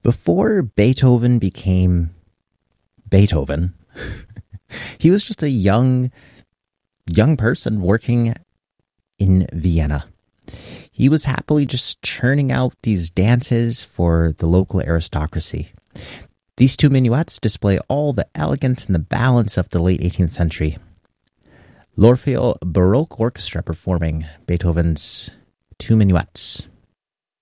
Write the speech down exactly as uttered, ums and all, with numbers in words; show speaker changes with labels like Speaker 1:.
Speaker 1: Before Beethoven became Beethoven, he was just a young, young person working in Vienna. He was happily just churning out these dances for the local aristocracy. These two minuets display all the elegance and the balance of the late eighteenth century. L'Orfeo Baroque Orchestra performing Beethoven's two minuets.